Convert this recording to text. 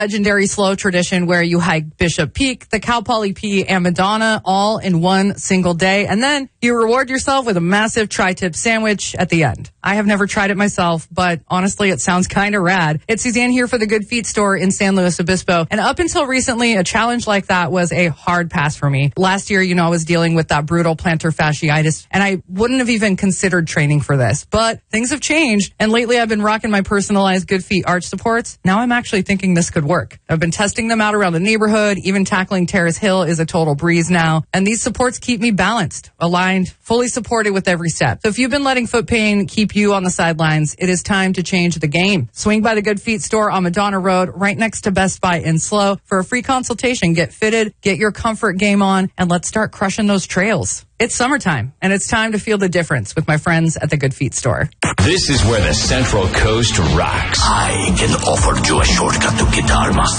legendary slow tradition where you hike Bishop Peak, the Cal Poly P, and Madonna all in one single day. And then you reward yourself with a massive tri-tip sandwich at the end. I have never tried it myself, but honestly, it sounds kind of rad. It's Suzanne here for the Good Feet store in San Luis Obispo. And up until recently, a challenge like that was a hard pass for me. Last year, I was dealing with that brutal plantar fasciitis, and I wouldn't have even considered training for this. But things have changed, and lately I've been rocking my personalized Good Feet arch supports. Now I'm actually thinking this could work. I've been testing them out around the neighborhood. Even tackling Terrace Hill is a total breeze now. And these supports keep me balanced, aligned, fully supported with every step. So if you've been letting foot pain keep you on the sidelines, it is time to change the game. Swing by the Good Feet store on Madonna Road, right next to Best Buy in SLO for a free consultation. Get fitted, get your comfort game on, and let's start crushing those trails. It's summertime, and it's time to feel the difference with my friends at the Good Feet store. This is where the Central Coast rocks. I can offer you a shortcut to Guitar Master.